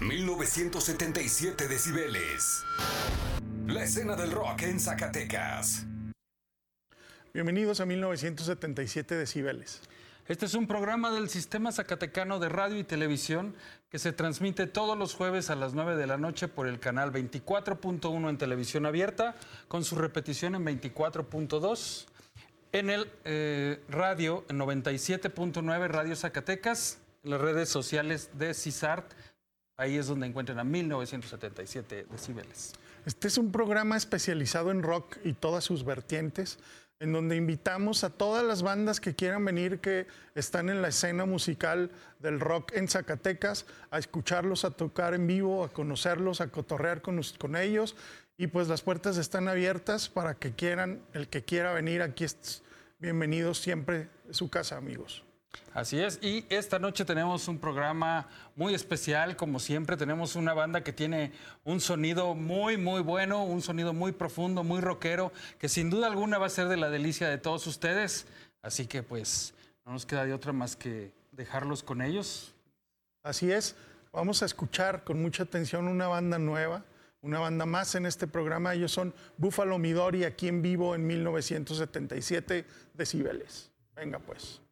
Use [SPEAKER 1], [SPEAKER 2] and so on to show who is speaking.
[SPEAKER 1] 1977 decibeles. La escena del rock en Zacatecas.
[SPEAKER 2] Bienvenidos a 1977 decibeles.
[SPEAKER 3] Este es un programa del Sistema Zacatecano de Radio y Televisión que se transmite todos los jueves a las 9 de la noche por el canal 24.1 en televisión abierta, con su repetición en 24.2, en el radio en 97.9 Radio Zacatecas, en las redes sociales de CISART. Ahí es donde encuentran a 1977 decibeles.
[SPEAKER 2] Este es un programa especializado en rock y todas sus vertientes, en donde invitamos a todas las bandas que quieran venir, que están en la escena musical del rock en Zacatecas, a escucharlos, a tocar en vivo, a conocerlos, a cotorrear con ellos. Y pues las puertas están abiertas para que quieran, el que quiera venir, aquí es bienvenido siempre a su casa, amigos.
[SPEAKER 3] Así es, y esta noche tenemos un programa muy especial, como siempre. Tenemos una banda que tiene un sonido muy bueno, un sonido muy profundo, muy rockero, que sin duda alguna va a ser de la delicia de todos ustedes. Así que pues no nos queda de otra más que dejarlos con ellos.
[SPEAKER 2] Así es, vamos a escuchar con mucha atención una banda nueva, una banda más en este programa. Ellos son Buffalo Midori, aquí en vivo en 1977 decibeles. Venga pues.